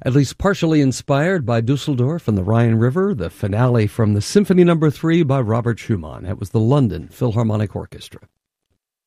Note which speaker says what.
Speaker 1: at least partially inspired by Dusseldorf and the Rhine River, the finale from the Symphony No. 3 by Robert Schumann. That was the London Philharmonic Orchestra.